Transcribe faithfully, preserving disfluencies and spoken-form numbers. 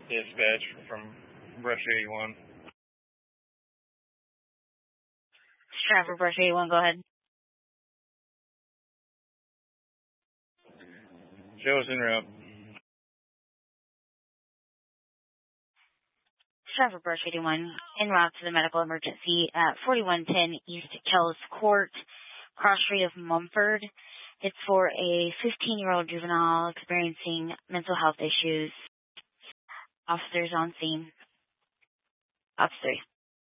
Dispatch from Brush eighty-one. Stratford Brush eighty-one, go ahead. Show us en route. Stratford Brush eighty-one, en route to the medical emergency at forty-one ten East Kells Court, cross street of Mumford. It's for a fifteen-year-old juvenile experiencing mental health issues. Officers on scene. Officer three.